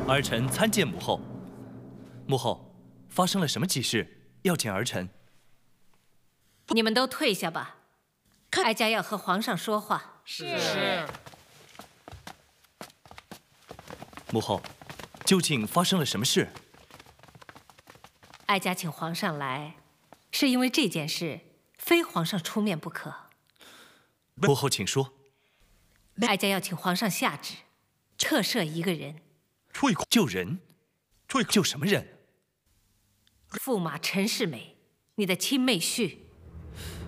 儿臣参见母后。母后，发生了什么急事，要见儿臣？ 你们都退下吧，哀家要和皇上说话。 是。 母后，究竟发生了什么事？ 哀家请皇上来，是因为这件事非皇上出面不可。 母后，请说。 哀家要请皇上下旨，特赦一个人。 救人？救什么人？ 驸马陈世美，你的亲妹婿。